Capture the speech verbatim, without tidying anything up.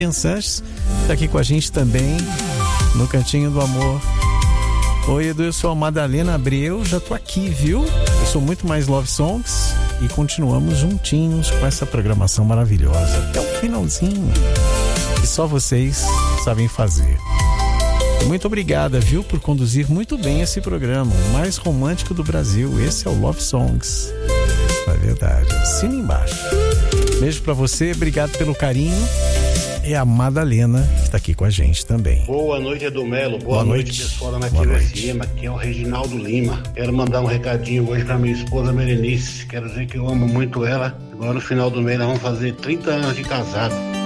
Sanches está aqui com a gente também no Cantinho do Amor. Oi, Edu, eu sou a Madalena Abreu, já tô aqui, viu? Eu sou muito mais Love Songs e continuamos juntinhos com essa programação maravilhosa até o finalzinho, que só vocês sabem fazer. Muito obrigada, viu, por conduzir muito bem esse programa, o mais romântico do Brasil. Esse é o Love Songs. É verdade. Assina embaixo. Beijo pra você, obrigado pelo carinho. É a Madalena que está aqui com a gente também. Boa noite, Edu Melo. Boa, Boa noite, noite, pessoal da Boa Nativa noite. F M. Aqui é o Reginaldo Lima. Quero mandar um recadinho hoje pra minha esposa Berenice. Quero dizer que eu amo muito ela. Agora no final do mês nós vamos fazer trinta anos de casado.